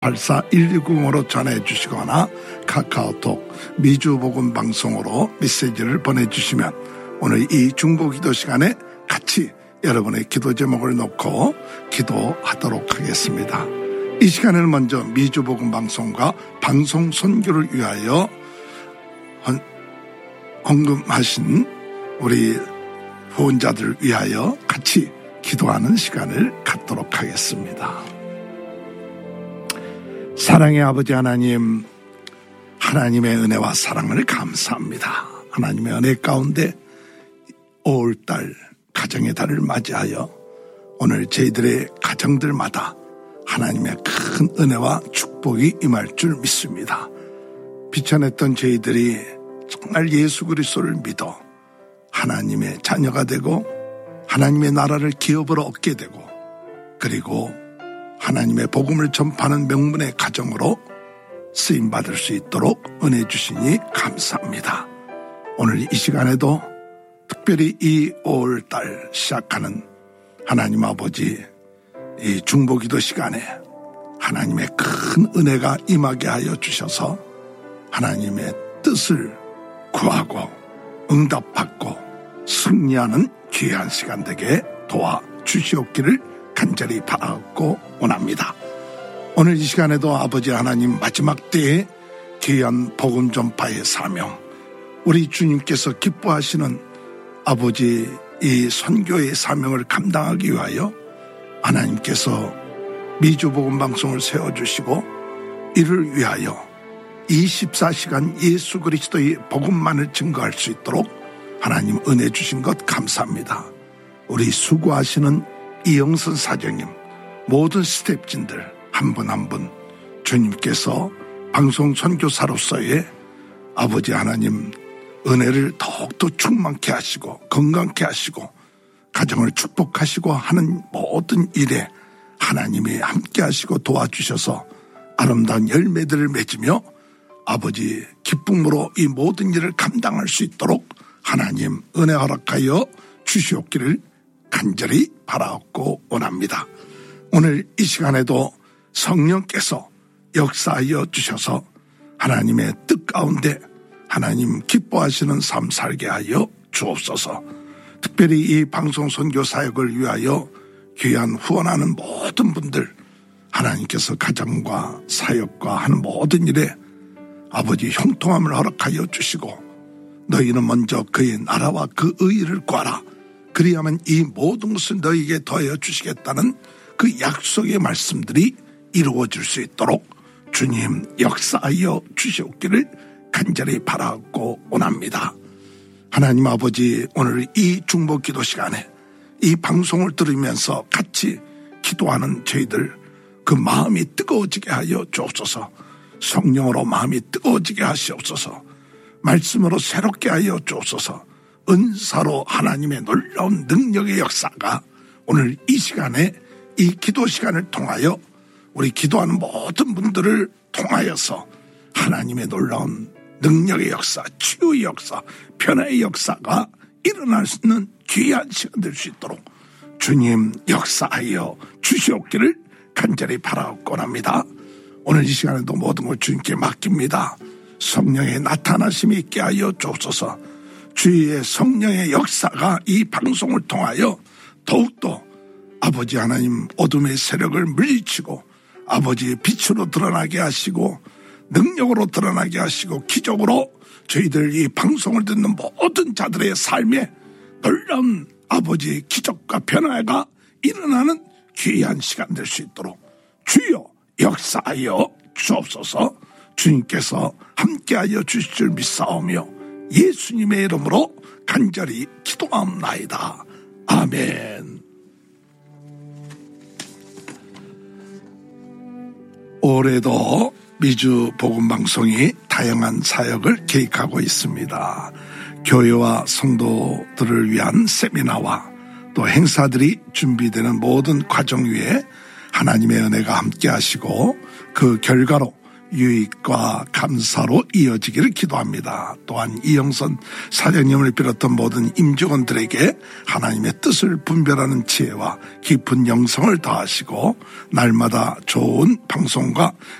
84-1290으로 전해주시거나 카카오톡 미주복음방송으로 메시지를 보내주시면 오늘 이 중보기도 시간에 같이 여러분의 기도 제목을 놓고 기도하도록 하겠습니다. 이 시간에는 먼저 미주복음방송과 방송 선교를 위하여 헌금하신 우리 후원자들을 위하여 같이 기도하는 시간을 갖도록 하겠습니다. 사랑의 아버지 하나님, 하나님의 은혜와 사랑을 감사합니다. 하나님의 은혜 가운데 5월달 가정의 달을 맞이하여 오늘 저희들의 가정들마다 하나님의 큰 은혜와 축복이 임할 줄 믿습니다. 비천했던 저희들이 정말 예수 그리스도를 믿어 하나님의 자녀가 되고 하나님의 나라를 기업으로 얻게 되고 그리고 하나님의 복음을 전파하는 명문의 가정으로 쓰임받을 수 있도록 은혜 주시니 감사합니다. 오늘 이 시간에도 특별히 이 5월달 시작하는 하나님 아버지 이 중보기도 시간에 하나님의 큰 은혜가 임하게 하여 주셔서 하나님의 뜻을 구하고 응답받고 승리하는 귀한 시간 되게 도와주시옵기를 간절히 바라고 원합니다. 오늘 이 시간에도 아버지 하나님 마지막 때에 귀한 복음 전파의 사명, 우리 주님께서 기뻐하시는 아버지 이 선교의 사명을 감당하기 위하여 하나님께서 미주복음방송을 세워주시고 이를 위하여 24시간 예수 그리스도의 복음만을 증거할 수 있도록 하나님 은혜 주신 것 감사합니다. 우리 수고하시는 이영선 사장님, 모든 스태프진들 한 분 한 분 주님께서 방송 선교사로서의 아버지 하나님 은혜를 더욱더 충만케 하시고 건강케 하시고 가정을 축복하시고 하는 모든 일에 하나님이 함께 하시고 도와주셔서 아름다운 열매들을 맺으며 아버지 기쁨으로 이 모든 일을 감당할 수 있도록 하나님 은혜 허락하여 주시옵기를 간절히 바라옵고 원합니다. 오늘 이 시간에도 성령께서 역사하여 주셔서 하나님의 뜻 가운데 하나님 기뻐하시는 삶 살게 하여 주옵소서. 특별히 이 방송 선교 사역을 위하여 귀한 후원하는 모든 분들 하나님께서 가정과 사역과 하는 모든 일에 아버지 형통함을 허락하여 주시고 너희는 먼저 그의 나라와 그 의의를 구하라. 그리하면 이 모든 것을 너희에게 더하여 주시겠다는 그 약속의 말씀들이 이루어질 수 있도록 주님 역사하여 주시옵기를 간절히 바라고 원합니다. 하나님 아버지 오늘 이 중보기도 시간에 이 방송을 들으면서 같이 기도하는 저희들 그 마음이 뜨거워지게 하여 주옵소서. 성령으로 마음이 뜨거워지게 하시옵소서. 말씀으로 새롭게 하여 주옵소서. 은사로 하나님의 놀라운 능력의 역사가 오늘 이 시간에 이 기도 시간을 통하여 우리 기도하는 모든 분들을 통하여서 하나님의 놀라운 능력의 역사, 치유의 역사, 변화의 역사가 일어날 수 있는 귀한 시간 될 수 있도록 주님 역사하여 주시옵기를 간절히 바라옵고 합니다. 오늘 이 시간에도 모든 걸 주님께 맡깁니다. 성령의 나타나심이 있게 하여 주옵소서. 주의 성령의 역사가 이 방송을 통하여 더욱더 아버지 하나님 어둠의 세력을 물리치고 아버지의 빛으로 드러나게 하시고 능력으로 드러나게 하시고 기적으로 저희들 이 방송을 듣는 모든 자들의 삶에 놀라운 아버지의 기적과 변화가 일어나는 귀한 시간 될 수 있도록 주여 역사하여 주옵소서. 주님께서 함께하여 주실 줄 믿사오며 예수님의 이름으로 간절히 기도합나이다. 아멘. 올해도 미주 복음방송이 다양한 사역을 계획하고 있습니다. 교회와 성도들을 위한 세미나와 또 행사들이 준비되는 모든 과정 위에 하나님의 은혜가 함께 하시고 그 결과로 유익과 감사로 이어지기를 기도합니다. 또한 이영선 사장님을 비롯한 모든 임직원들에게 하나님의 뜻을 분별하는 지혜와 깊은 영성을 더하시고 날마다 좋은 방송과